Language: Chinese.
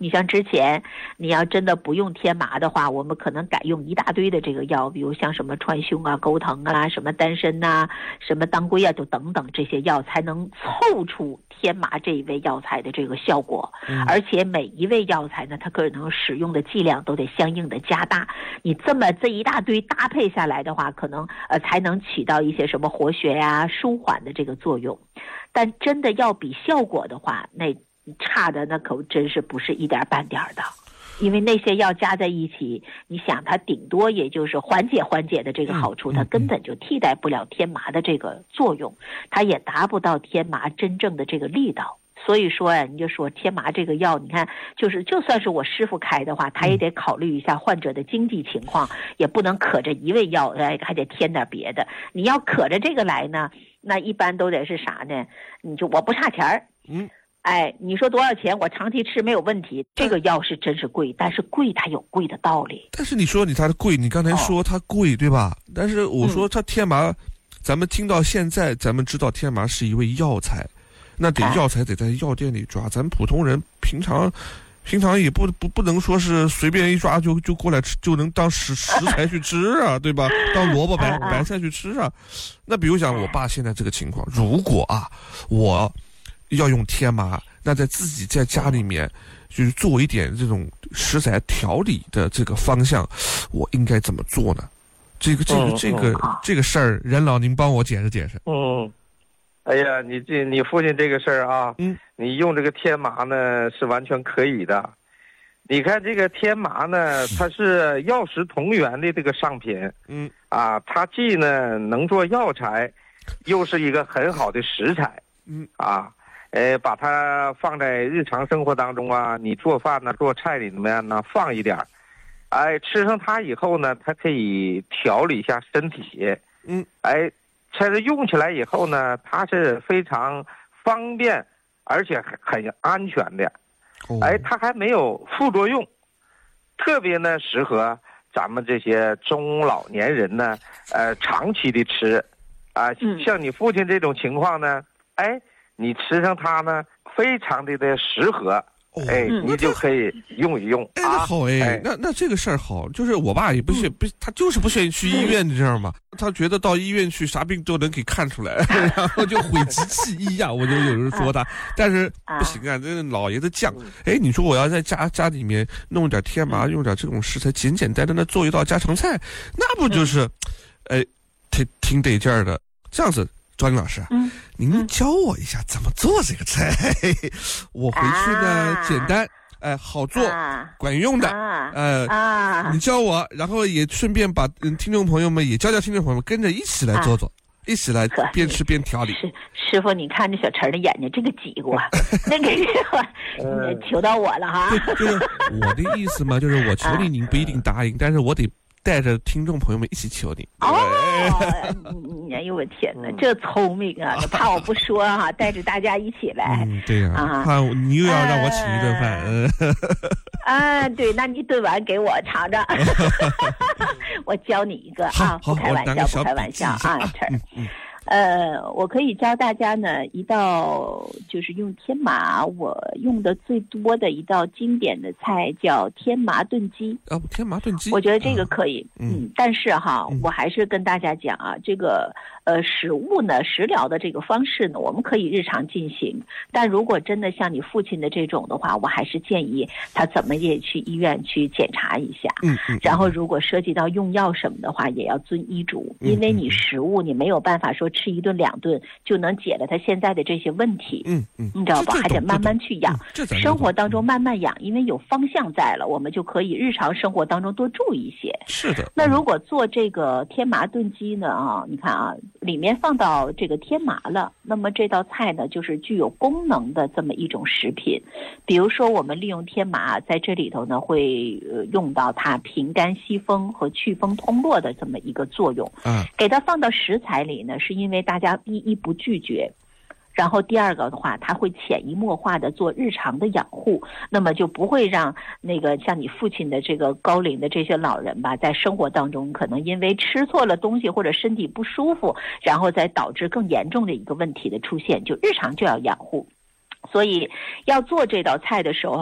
你像之前你要真的不用天麻的话，我们可能改用一大堆的这个药，比如像什么川芎啊、钩藤啊、什么丹参呐、什么当归啊，就等等这些药才能凑出天麻这一味药材的这个效果。而且每一味药材呢，它可能使用的剂量都得相应的加大。你这一大堆搭配下来的话，可能才能起到一些什么活血呀、舒缓的这个作用。但真的要比效果的话，那差的那可真是不是一点半点的。因为那些药加在一起，你想它顶多也就是缓解的这个好处，它根本就替代不了天麻的这个作用，它也达不到天麻真正的这个力道。所以说呀，你就说天麻这个药，你看就算是我师傅开的话，他也得考虑一下患者的经济情况，也不能可着一味药还得添点别的。你要可着这个来呢，那一般都得是啥呢？我不差钱儿，你说多少钱我长期吃没有问题。这个药是真是贵，但是贵它有贵的道理。 但是你说它的贵，你刚才说它贵，对吧？但是我说它天麻，咱们听到现在，咱们知道天麻是一味药材，那药材得在药店里抓，咱们普通人平常也不能说是随便一抓就过来吃，就能当食材去吃啊，对吧？当萝卜白菜去吃啊。那比如讲我爸现在这个情况，如果我要用天麻，那自己在家里面就是做一点这种食材调理的这个方向，我应该怎么做呢？这个事儿，任老您帮我解释解释。 哎呀，你父亲这个事儿啊，你用这个天麻呢是完全可以的。你看这个天麻呢，它是药食同源的这个上品，它既呢能做药材，又是一个很好的食材，把它放在日常生活当中啊，你做饭呢、做菜里面呢放一点，吃上它以后呢，它可以调理一下身体，它是用起来以后呢，它是非常方便，而且很安全的，它还没有副作用，特别呢适合咱们这些中老年人呢，长期的吃，像你父亲这种情况呢，你吃上它呢，非常的适合，你就可以用一用。 好那这个事儿好，就是我爸也不他就是不愿意去医院，你知道吗？他觉得到医院去啥病都能给看出来，然后就讳疾忌医呀。我就有人说他，但是不行啊，这个老爷子犟。你说我要在家里面弄点天麻，用点这种食材，简简单单的做一道家常菜，那不就是，挺得劲儿的。这样子。庄林老师，您教我一下怎么做这个菜，我回去呢简单，好做，管用的，你教我，然后也顺便把听众朋友们也教听众朋友们跟着一起来做，一起来边吃边调理。 师傅，你看这小陈的眼睛，这个挤过，那个求到我了哈。 就是我的意思嘛，就是我求你，您不一定答应，但是我得带着听众朋友们一起求你。 哎呦我天哪，这聪明啊！怕我不说哈，带着大家一起来。 对呀，怕你又要让我请一顿饭。对，那你炖完给我尝尝。我教你一个不开玩笑，不开玩笑啊，陈。我可以教大家呢一道就是用天麻，我用的最多的一道经典的菜叫天麻炖鸡。 天麻炖鸡， 我觉得这个可以。但是我还是跟大家讲啊，这个食物呢，食疗的这个方式呢，我们可以日常进行。但如果真的像你父亲的这种的话，我还是建议他怎么也去医院去检查一下。然后如果涉及到用药什么的话，也要遵医嘱，因为你食物你没有办法说吃一顿两顿就能解了他现在的这些问题。你知道吧？还得慢慢去养，生活当中慢慢养，因为有方向在了，我们就可以日常生活当中多注意一些。 是的。 那如果做这个天麻炖鸡呢你看啊，里面放到这个天麻了，那么这道菜呢就是具有功能的这么一种食品。比如说我们利用天麻在这里头呢会用到它平肝息风和祛风通络的这么一个作用。给它放到食材里呢，是因为大家第一不拒绝，然后第二个的话，它会潜移默化的做日常的养护，那么就不会让那个像你父亲的这个高龄的这些老人吧，在生活当中可能因为吃错了东西或者身体不舒服，然后再导致更严重的一个问题的出现，就日常就要养护。所以要做这道菜的时候